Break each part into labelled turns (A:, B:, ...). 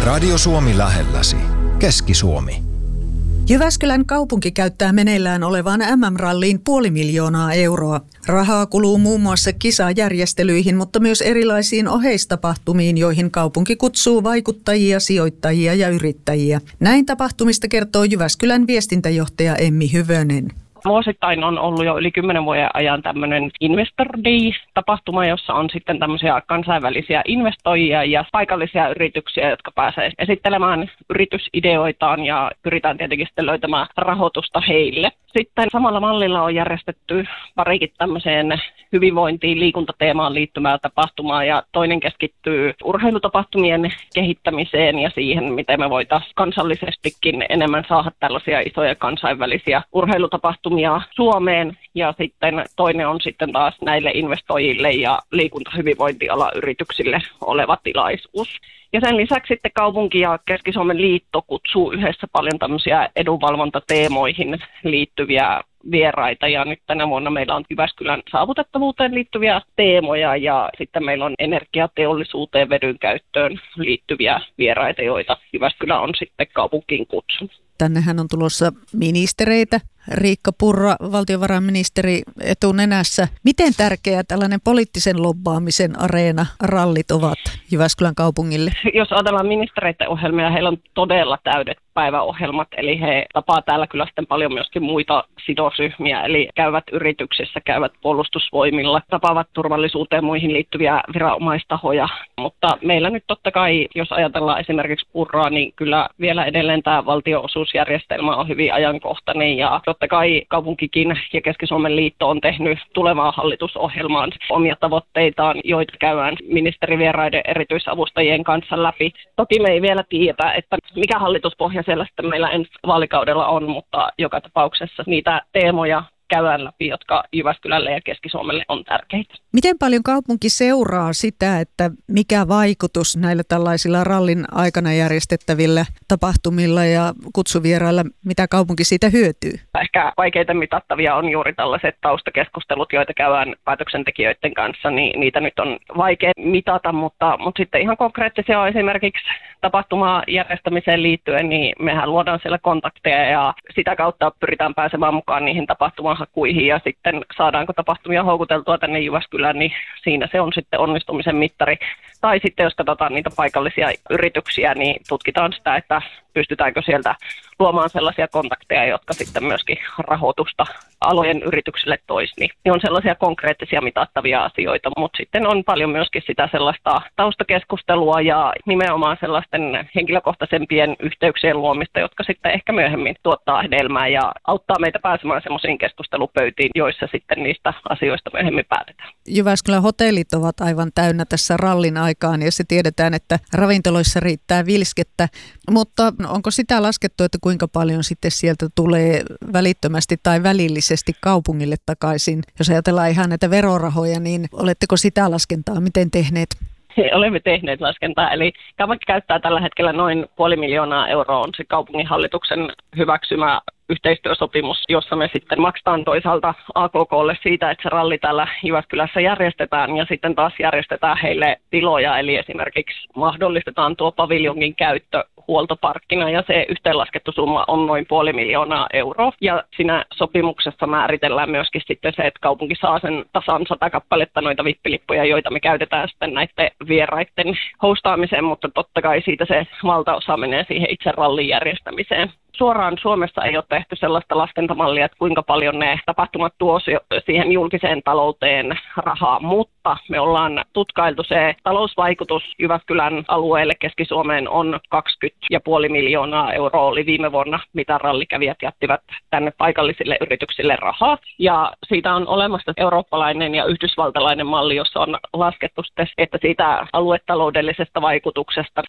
A: Radio Suomi lähelläsi. Keski-Suomi.
B: Jyväskylän kaupunki käyttää meneillään olevaan MM-ralliin 500 000 euroa. Rahaa kuluu muun muassa kisajärjestelyihin, mutta myös erilaisiin oheistapahtumiin, joihin kaupunki kutsuu vaikuttajia, sijoittajia ja yrittäjiä. Näin tapahtumista kertoo Jyväskylän viestintäjohtaja Emmi Hyvönen.
C: Vuosittain on ollut jo yli 10 vuoden ajan tämmöinen Investor Day-tapahtuma, jossa on sitten tämmöisiä kansainvälisiä investoijia ja paikallisia yrityksiä, jotka pääsee esittelemään yritysideoitaan ja pyritään tietenkin sitten löytämään rahoitusta heille. Sitten samalla mallilla on järjestetty parikin tämmöiseen hyvinvointiin, liikuntateemaan liittyvää tapahtumaa ja toinen keskittyy urheilutapahtumien kehittämiseen ja siihen, miten me voitaisiin kansallisestikin enemmän saada tällaisia isoja kansainvälisiä urheilutapahtumia Suomeen. Ja sitten toinen on sitten taas näille investoijille ja liikuntahyvinvointialan yrityksille oleva tilaisuus. Ja sen lisäksi sitten kaupunki ja Keski-Suomen liitto kutsuu yhdessä paljon tämmöisiä edunvalvontateemoihin liittyviä vieraita. Ja nyt tänä vuonna meillä on Jyväskylän saavutettavuuteen liittyviä teemoja ja sitten meillä on energiateollisuuteen, vedyn käyttöön liittyviä vieraita, joita Jyväskylä on sitten kaupunkiin kutsunut.
B: Tännehän on tulossa ministereitä. Riikka Purra, valtiovarainministeri etunenässä. Miten tärkeä tällainen poliittisen lobbaamisen areena rallit ovat Jyväskylän kaupungille?
C: Jos ajatellaan ministereiden ohjelmia, heillä on todella täydet päiväohjelmat, eli he tapaa täällä kyllä sitten paljon myöskin muita sidosryhmiä, eli käyvät yrityksissä, käyvät puolustusvoimilla, tapaavat turvallisuuteen muihin liittyviä viranomaistahoja, mutta meillä nyt totta kai, jos ajatellaan esimerkiksi Purraa, niin kyllä vielä edelleen tämä valtionosuusjärjestelmä on hyvin ajankohtainen ja totta kai kaupunkikin ja Keski-Suomen liitto on tehnyt tulevaan hallitusohjelmaan omia tavoitteitaan, joita käydään ministerivieraiden erityisavustajien kanssa läpi. Toki me ei vielä tiedä, että mikä hallituspohja siellä sitten meillä ensi vaalikaudella on, mutta joka tapauksessa niitä teemoja käydään läpi, jotka Jyväskylälle ja Keski-Suomelle on tärkeitä.
B: Miten paljon kaupunki seuraa sitä, että mikä vaikutus näillä tällaisilla rallin aikana järjestettävillä tapahtumilla ja kutsuvierailla, mitä kaupunki siitä hyötyy?
C: Ehkä vaikeita mitattavia on juuri tällaiset taustakeskustelut, joita käydään päätöksentekijöiden kanssa, niin niitä nyt on vaikea mitata, mutta sitten ihan konkreettisia on esimerkiksi tapahtumaa järjestämiseen liittyen, niin mehän luodaan siellä kontakteja ja sitä kautta pyritään pääsemään mukaan niihin tapahtumahakuihin ja sitten saadaanko tapahtumia houkuteltua tänne Jyväskylään, niin siinä se on sitten onnistumisen mittari. Tai sitten jos katsotaan niitä paikallisia yrityksiä, niin tutkitaan sitä, että pystytäänkö sieltä luomaan sellaisia kontakteja, jotka sitten myöskin rahoitusta alojen yrityksille toisi. Niin on sellaisia konkreettisia mitattavia asioita, mutta sitten on paljon myöskin sitä sellaista taustakeskustelua ja nimenomaan sellaisten henkilökohtaisempien yhteyksien luomista, jotka sitten ehkä myöhemmin tuottaa hedelmää ja auttaa meitä pääsemään semmoisiin keskustelupöytiin, joissa sitten niistä asioista myöhemmin päätetään.
B: Jyväskylän hotellit ovat aivan täynnä tässä rallin aikaan ja se tiedetään, että ravintoloissa riittää vilskettä, mutta onko sitä laskettu, että kuinka paljon sitten sieltä tulee välittömästi tai välillisesti kaupungille takaisin? Jos ajatellaan ihan näitä verorahoja, niin oletteko sitä laskentaa miten tehneet?
C: Olemme tehneet laskentaa, eli kaupunki käyttää tällä hetkellä noin 500 000 euroa on se kaupunginhallituksen hyväksymä yhteistyösopimus, jossa me sitten maksetaan toisaalta AKK:lle siitä, että se ralli täällä Jyväskylässä järjestetään ja sitten taas järjestetään heille tiloja, eli esimerkiksi mahdollistetaan tuo paviljongin käyttö huoltoparkkina ja se yhteenlaskettu summa on noin 500 000 euroa. Ja siinä sopimuksessa määritellään myöskin sitten se, että kaupunki saa sen tasan 100 kappaletta noita vippilippuja, joita me käytetään sitten näiden vieraiden hostaamiseen, mutta totta kai siitä se valtaosa menee siihen itse rallin järjestämiseen. Suoraan Suomessa ei ole tehty sellaista laskentamallia, että kuinka paljon ne tapahtumat tuo siihen julkiseen talouteen rahaa, mutta me ollaan tutkailtu se talousvaikutus Jyväskylän alueelle Keski-Suomeen on 20,5 miljoonaa euroa oli viime vuonna, mitä rallikävijät jättivät tänne paikallisille yrityksille rahaa. Ja siitä on olemassa eurooppalainen ja yhdysvaltalainen malli, jossa on laskettu, että siitä aluetaloudellisesta vaikutuksesta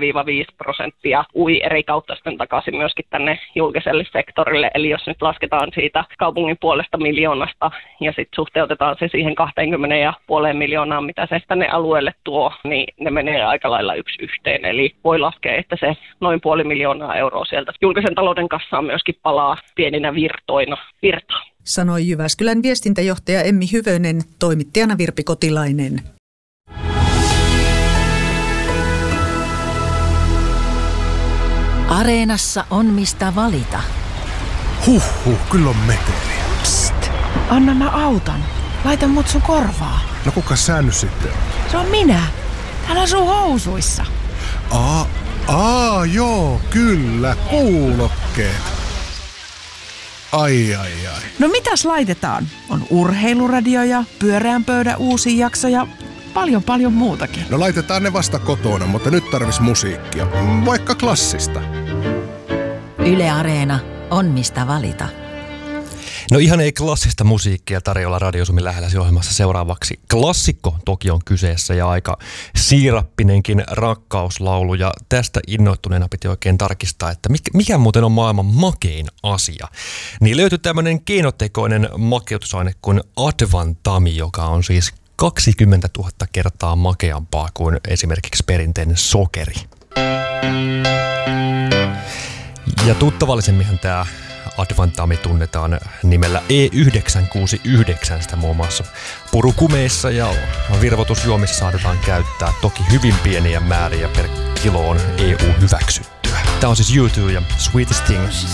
C: 3-5% ui eri kautta sitten takaisin myöskin tänne julkiselle sektorille. Eli jos nyt lasketaan siitä kaupungin puolesta miljoonasta ja sitten suhteutetaan se siihen 20,5 miljoonaan, mitä se tänne alueelle tuo, niin ne menee aika lailla yksi yhteen. Eli voi laskea, että se noin 500 000 euroa sieltä julkisen talouden kassaan myöskin palaa pieninä virtoina virtaan.
B: Sanoi Jyväskylän viestintäjohtaja Emmi Hyvönen, toimittajana Virpi Kotilainen.
D: Areenassa on mistä valita.
E: Kyllä on meteliä.
F: Psst, anna mä autan. Laita mut sun korvaa.
E: No kuka sä nyt sitten?
F: Se on minä. Täällä on sun housuissa.
E: Joo, kyllä, kuulokkeet. Ai.
F: No mitäs laitetaan? On urheiluradio ja pyöreän pöydän uusi jakso ja paljon muutakin.
E: No laitetaan ne vasta kotona, mutta nyt tarvis musiikkia. Vaikka klassista.
D: Yle Areena on mistä valita.
G: No ihan ei klassista musiikkia tarjolla Radio Suomen lähelläsi ohjelmassa seuraavaksi. Klassikko toki on kyseessä ja aika siirappinenkin rakkauslaulu. Ja tästä innoittuneena piti oikein tarkistaa, että mikä muuten on maailman makein asia. Niin löytyi tämmöinen keinotekoinen makeutusaine kuin Advantami, joka on siis 20 000 kertaa makeampaa kuin esimerkiksi perinteinen sokeri. Ja tuttavallisemminhan tämä Advantami tunnetaan nimellä E969, sitä muun muassa purukumeissa ja virvoitusjuomissa saatetaan käyttää. Toki hyvin pieniä määriä per kilo on EU-hyväksyttyä. Tämä on siis U2 ja Sweetest Thing.